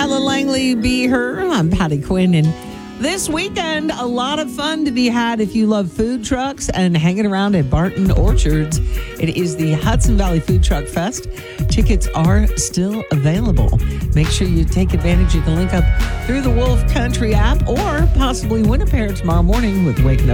Kyla Langley, Be Her. I'm Patty Quinn. And this weekend, a lot of fun to be had if you love food trucks and hanging around at Barton Orchards. It is the Hudson Valley Food Truck Fest. Tickets are still available. Make sure you take advantage. You can link up through the Wolf Country app or possibly win a pair tomorrow morning with Waking Up